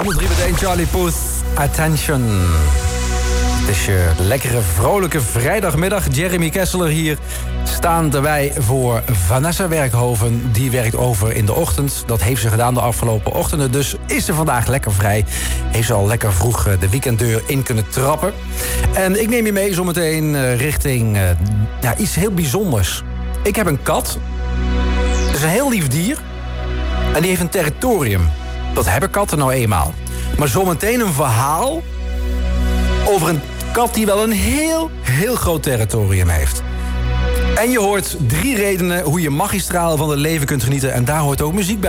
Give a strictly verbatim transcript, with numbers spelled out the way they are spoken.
honderd drie komma één Charlie Puth, Attention. Het is je lekkere, vrolijke vrijdagmiddag. Jeremy Kessler hier. Staan wij voor Vanessa Werkhoven. Die werkt over in de ochtend. Dat heeft ze gedaan de afgelopen ochtenden. Dus is ze vandaag lekker vrij. Heeft ze al lekker vroeg de weekenddeur in kunnen trappen. En ik neem je mee zometeen richting uh, ja, iets heel bijzonders. Ik heb een kat. Het is een heel lief dier. En die heeft een territorium. Dat hebben katten nou eenmaal. Maar zometeen een verhaal over een kat die wel een heel, heel groot territorium heeft. En je hoort drie redenen hoe je magistraal van het leven kunt genieten. En daar hoort ook muziek bij.